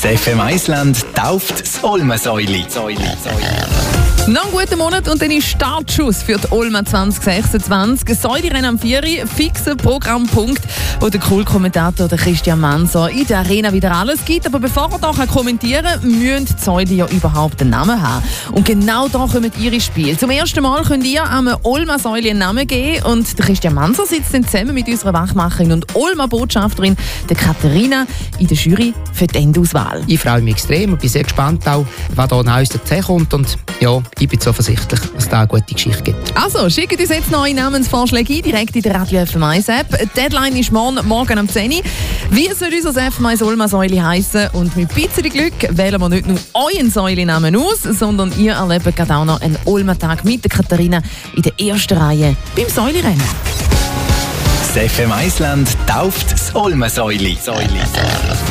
Das FM Island tauft das Olmasäuli. Noch einen guten Monat und dann ist Startschuss für die Olma 2026. Säulerennen am 4. Fixer Programmpunkt, wo der Cool-Kommentator Christian Manser in der Arena wieder alles gibt. Aber bevor er da kommentieren kann, müssen die Säule ja überhaupt einen Namen haben. Und genau da kommen ihr ins Spiel. Zum ersten Mal könnt ihr am Olma-Säule einen Namen geben. Und der Christian Manser sitzt dann zusammen mit unserer Wachmacherin und Olma-Botschafterin der Katharina in der Jury für die Endauswahl. Ich freue mich extrem und bin sehr gespannt, auch, was da Neues dazukommt. Und ja, ich bin zuversichtlich, dass es da eine gute Geschichte gibt. Also, schickt uns jetzt neue Namensvorschläge ein, direkt in der Radio FM 1 App. Die Deadline ist morgen am 10 Uhr. Wie soll unser FM 1 Olma-Säule heissen? Und mit ein bisschen Glück wählen wir nicht nur euren Säulenamen aus, sondern ihr erlebt gerade auch noch einen Olma-Tag mit der Katharina in der ersten Reihe beim Säulerennen. Das FM Island tauft das Olmasäuli.